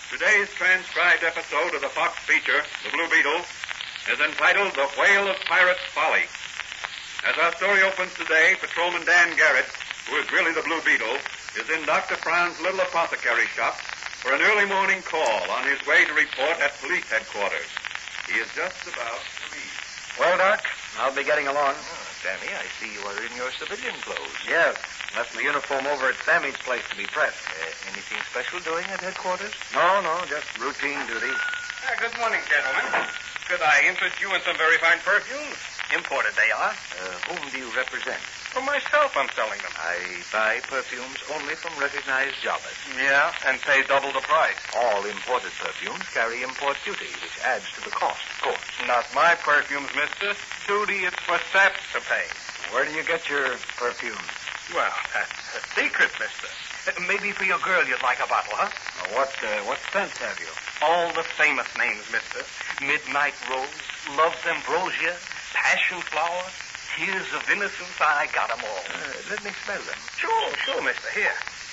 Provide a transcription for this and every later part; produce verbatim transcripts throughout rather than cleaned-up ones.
Today's transcribed episode of the Fox feature, The Blue Beetle, is entitled The Whale of Pirate's Folly. As our story opens today, Patrolman Dan Garrett, who is really the Blue Beetle, is in Doctor Franz's little apothecary shop for an early morning call on his way to report at police headquarters. He is just about to leave. Well, Doc, I'll be getting along. Oh, Danny, I see you are in your civilian clothes. Yes. Left my uniform over at Sammy's place to be pressed. Uh, anything special doing at headquarters? No, no, just routine duty. Uh, good morning, gentlemen. Could I interest you in some very fine perfumes? Imported they are. Uh, whom do you represent? For myself, I'm selling them. I buy perfumes only from recognized jobbers. Yeah, and pay double the price. All imported perfumes carry import duty, which adds to the cost, of course. Not my perfumes, mister. Duty is for saps to pay. Where do you get your perfumes? Well, that's a secret, mister. Uh, maybe for your girl you'd like a bottle, huh? Now, what, uh, what scents have you? All the famous names, mister. Midnight Rose, Love's Ambrosia, Passion Flower, Tears of Innocence. I got 'em all. Uh, let me smell them. Sure, sure, mister. Here.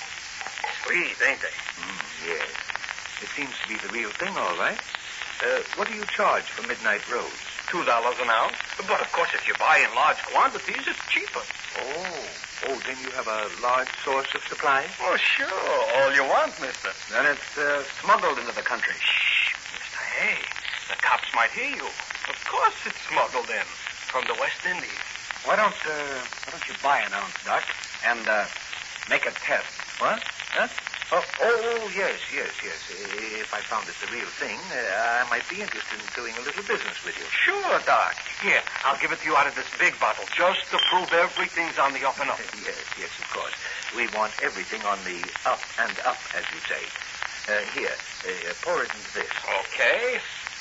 Sweet, ain't they? Mm, yes. It seems to be the real thing, all right. Uh, what do you charge for Midnight Rose? Two dollars an ounce. But, of course, if you buy in large quantities, it's cheaper. Oh. Oh, then you have a large source of supply? Oh, sure. All you want, mister. Then it's uh, smuggled into the country. Shh, mister. Hey, the cops might hear you. Of course it's smuggled in. From the West Indies. Why don't, uh, why don't you buy an ounce, Doc, and, uh, make a test? What? Huh? Oh, oh, yes, yes, yes. If I found it the real thing, uh, I might be interested in doing a little business with you. Sure, Doc. Here, I'll give it to you out of this big bottle, just to prove everything's on the up and up. Yes, yes, of course. We want everything on the up and up, as you say. Uh, here, uh, pour it into this. Okay.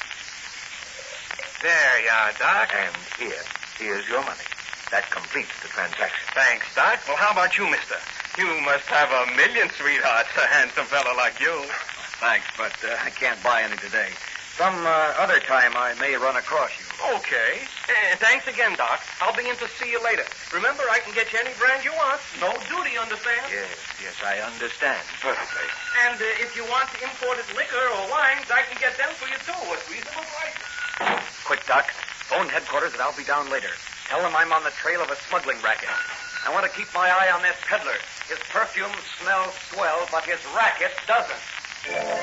There you are, Doc. And here, here's your money. That completes the transaction. Thanks, Doc. Well, how about you, mister? You must have a million sweethearts, a handsome fellow like you. Thanks, but uh, I can't buy any today. Some uh, other time I may run across you. Okay. Uh, thanks again, Doc. I'll be in to see you later. Remember, I can get you any brand you want. No duty, understand? Yes, yes, I understand perfectly. And uh, if you want imported liquor or wines, I can get them for you, too, at reasonable prices. Quick, Doc. Phone headquarters and I'll be down later. Tell them I'm on the trail of a smuggling racket. I want to keep my eye on that peddler. His perfume smells swell, but his racket doesn't.